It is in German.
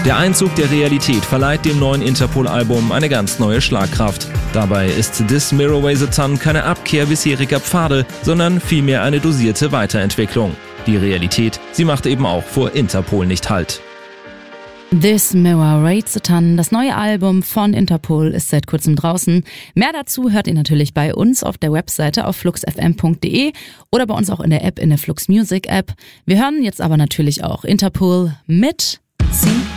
Der Einzug der Realität verleiht dem neuen Interpol-Album eine ganz neue Schlagkraft. Dabei ist This Mirror Weighs a Ton keine Abkehr bisheriger Pfade, sondern vielmehr eine dosierte Weiterentwicklung. Die Realität, sie macht eben auch vor Interpol nicht Halt. This Mirror Weighs a Ton, das neue Album von Interpol, ist seit kurzem draußen. Mehr dazu hört ihr natürlich bei uns auf der Webseite auf fluxfm.de oder bei uns auch in der App, in der Flux Music App. Wir hören jetzt aber natürlich auch Interpol mit See